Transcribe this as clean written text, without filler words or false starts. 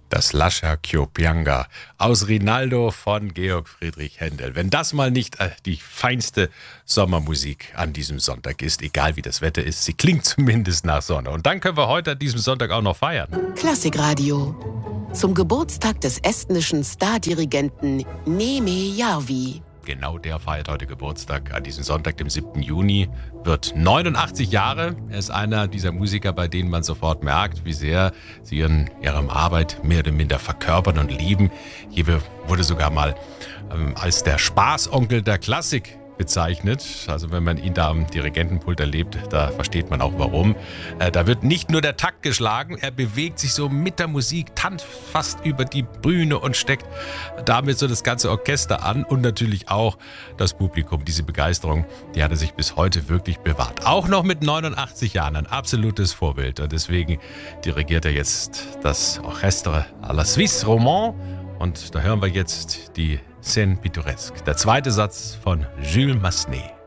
Das Lascia ch'io pianga aus Rinaldo von Georg Friedrich Händel. Wenn das mal nicht die feinste Sommermusik an diesem Sonntag ist, egal wie das Wetter ist, sie klingt zumindest nach Sonne. Und dann können wir heute an diesem Sonntag auch noch feiern. Klassikradio. Zum Geburtstag des estnischen Stardirigenten Neeme Järvi. Genau der feiert heute Geburtstag. An diesem Sonntag, dem 7. Juni, wird 89 Jahre. Er ist einer dieser Musiker, bei denen man sofort merkt, wie sehr sie ihre Arbeit mehr oder minder verkörpern und lieben. Hier wurde sogar mal als der Spaßonkel der Klassik bezeichnet. Also wenn man ihn da am Dirigentenpult erlebt, da versteht man auch warum. Da wird nicht nur der Takt geschlagen, er bewegt sich so mit der Musik, tanzt fast über die Bühne und steckt damit so das ganze Orchester an und natürlich auch das Publikum. Diese Begeisterung, die hat er sich bis heute wirklich bewahrt. Auch noch mit 89 Jahren ein absolutes Vorbild. Und deswegen dirigiert er jetzt das Orchestre à la Suisse Romand. Und da hören wir jetzt die Scène pittoresque. Der zweite Satz von Jules Massenet.